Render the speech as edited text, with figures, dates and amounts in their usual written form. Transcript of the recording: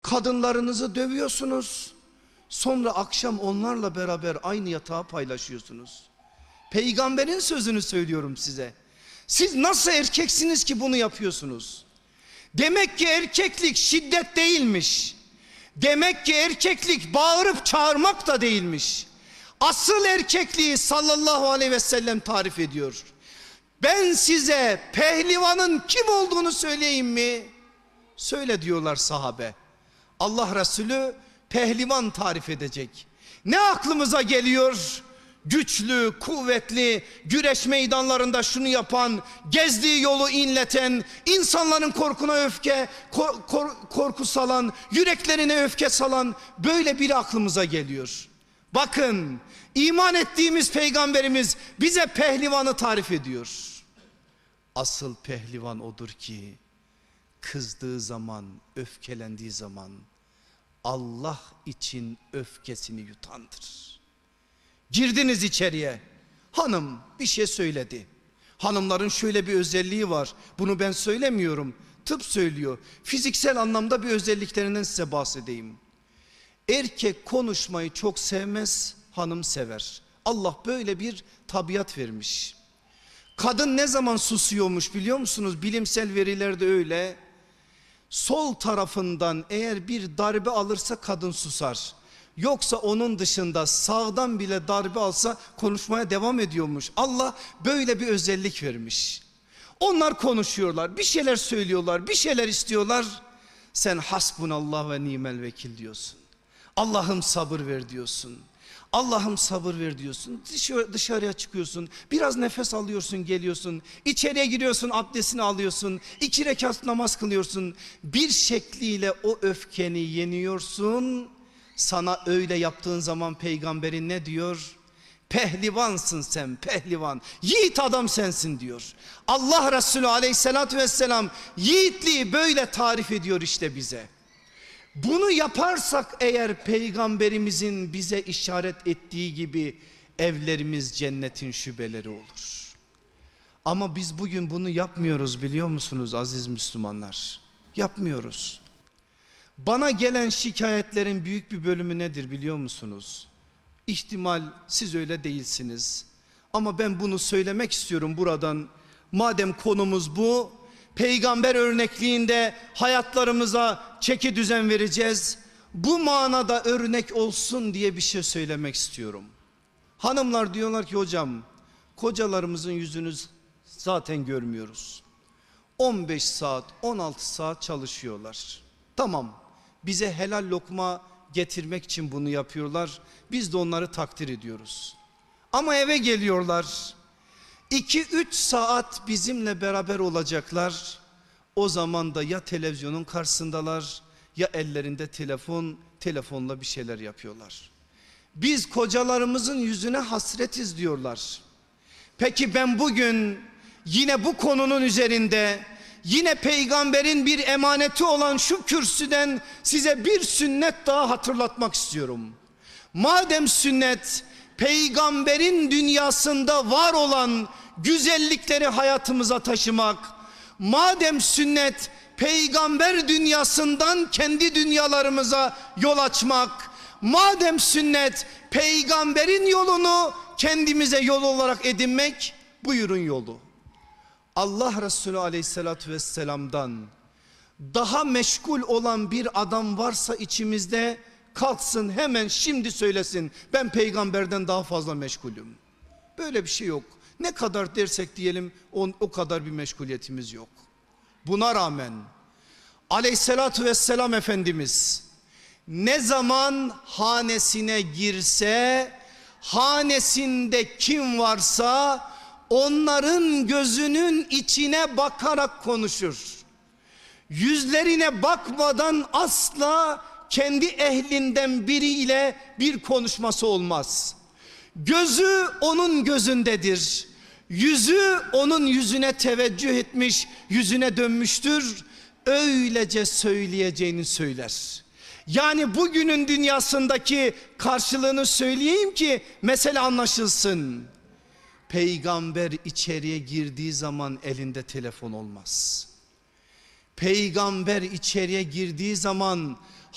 Kadınlarınızı dövüyorsunuz. Sonra akşam onlarla beraber aynı yatağı paylaşıyorsunuz. Peygamberin sözünü söylüyorum size. Siz nasıl erkeksiniz ki bunu yapıyorsunuz? Demek ki erkeklik şiddet değilmiş. Demek ki erkeklik bağırıp çağırmak da değilmiş. Asıl erkekliği sallallahu aleyhi ve sellem tarif ediyor. Ben size pehlivanın kim olduğunu söyleyeyim mi? Söyle diyorlar sahabe. Allah Resulü pehlivan tarif edecek. Ne aklımıza geliyor? Güçlü, kuvvetli, güreş meydanlarında şunu yapan, gezdiği yolu inleten, insanların korkuna korku salan, yüreklerine öfke salan böyle biri aklımıza geliyor. Bakın, iman ettiğimiz peygamberimiz bize pehlivanı tarif ediyor. Asıl pehlivan odur ki kızdığı zaman, öfkelendiği zaman Allah için öfkesini yutandır. Girdiniz içeriye, hanım bir şey söyledi. Hanımların şöyle bir özelliği var, bunu ben söylemiyorum, tıp söylüyor. Fiziksel anlamda bir özelliklerinden size bahsedeyim. Erkek konuşmayı çok sevmez, hanım sever. Allah böyle bir tabiat vermiş. Kadın ne zaman susuyormuş biliyor musunuz? Bilimsel verilerde öyle. Sol tarafından eğer bir darbe alırsa kadın susar. Yoksa onun dışında sağdan bile darbe alsa konuşmaya devam ediyormuş. Allah böyle bir özellik vermiş. Onlar konuşuyorlar, bir şeyler söylüyorlar, bir şeyler istiyorlar. Sen hasbunallah ve nimel vekil diyorsun. Allah'ım sabır ver diyorsun. Allah'ım sabır ver diyorsun. Dışarıya çıkıyorsun. Biraz nefes alıyorsun, geliyorsun. İçeriye giriyorsun, abdestini alıyorsun. 2 rekat namaz kılıyorsun. Bir şekliyle o öfkeni yeniyorsun. Sana öyle yaptığın zaman peygamberin ne diyor? Pehlivansın sen, pehlivan. Yiğit adam sensin diyor. Allah Resulü aleyhissalatü vesselam yiğitliği böyle tarif ediyor işte bize. Bunu yaparsak eğer peygamberimizin bize işaret ettiği gibi evlerimiz cennetin şubeleri olur. Ama biz bugün bunu yapmıyoruz biliyor musunuz aziz Müslümanlar? Yapmıyoruz. Bana gelen şikayetlerin büyük bir bölümü nedir biliyor musunuz? İhtimal siz öyle değilsiniz. Ama ben bunu söylemek istiyorum buradan. Madem konumuz bu, peygamber örnekliğinde hayatlarımıza çeki düzen vereceğiz. Bu manada örnek olsun diye bir şey söylemek istiyorum. Hanımlar diyorlar ki hocam kocalarımızın yüzünü zaten görmüyoruz. 15 saat 16 saat çalışıyorlar. Tamam, bize helal lokma getirmek için bunu yapıyorlar. Biz de onları takdir ediyoruz. Ama eve geliyorlar. 2-3 saat bizimle beraber olacaklar. O zaman da ya televizyonun karşısındalar ya ellerinde telefonla bir şeyler yapıyorlar. Biz kocalarımızın yüzüne hasretiz diyorlar. Peki ben bugün yine bu konunun üzerinde yine peygamberin bir emaneti olan şu kürsüden size bir sünnet daha hatırlatmak istiyorum. Madem sünnet peygamberin dünyasında var olan güzellikleri hayatımıza taşımak, madem sünnet peygamber dünyasından kendi dünyalarımıza yol açmak, madem sünnet peygamberin yolunu kendimize yol olarak edinmek, buyurun yolu. Allah Resulü aleyhissalatü vesselam'dan daha meşgul olan bir adam varsa içimizde kalksın hemen şimdi söylesin, ben peygamberden daha fazla meşgulüm. Böyle bir şey yok. Ne kadar dersek diyelim o kadar bir meşguliyetimiz yok. Buna rağmen aleyhissalatü vesselam Efendimiz ne zaman hanesine girse, hanesinde kim varsa onların gözünün içine bakarak konuşur. Yüzlerine bakmadan asla kendi ehlinden biriyle bir konuşması olmaz. Gözü onun gözündedir. Yüzü onun yüzüne teveccüh etmiş, yüzüne dönmüştür. Öylece söyleyeceğini söyler. Yani bugünün dünyasındaki karşılığını söyleyeyim ki mesele anlaşılsın. Peygamber içeriye girdiği zaman elinde telefon olmaz. Peygamber içeriye girdiği zaman